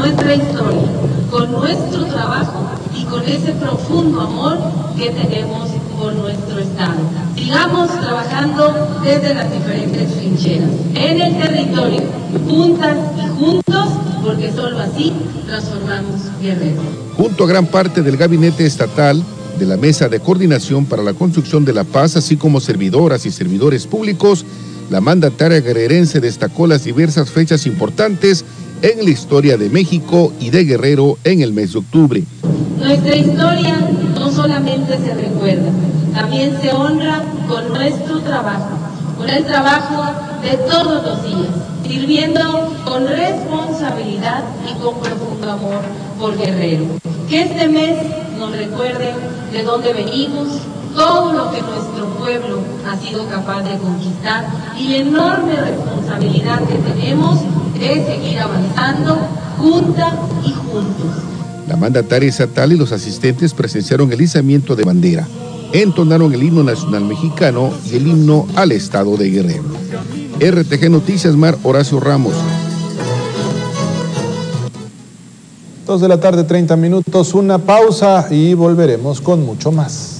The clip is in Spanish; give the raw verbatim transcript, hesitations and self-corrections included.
nuestra historia, con nuestro trabajo y con ese profundo amor que tenemos por nuestro Estado. Sigamos trabajando desde las diferentes trincheras, en el territorio, juntas y juntos, porque solo así transformamos Guerrero. Junto a gran parte del gabinete estatal, de la Mesa de Coordinación para la Construcción de la Paz, así como servidoras y servidores públicos, la mandataria guerrerense destacó las diversas fechas importantes en la historia de México y de Guerrero en el mes de octubre. Nuestra historia no solamente se recuerda, también se honra con nuestro trabajo, con el trabajo de todos los días, sirviendo con responsabilidad y con profundo amor por Guerrero. Que este mes nos recuerde de dónde venimos, todo lo que nuestro pueblo ha sido capaz de conquistar y la enorme responsabilidad que tenemos de seguir avanzando juntas y juntos. La mandataria estatal y los asistentes presenciaron el izamiento de bandera, entonaron el himno nacional mexicano y el himno al estado de Guerrero. R T G Noticias, Mar Horacio Ramos. Dos de la tarde, treinta minutos, una pausa y volveremos con mucho más.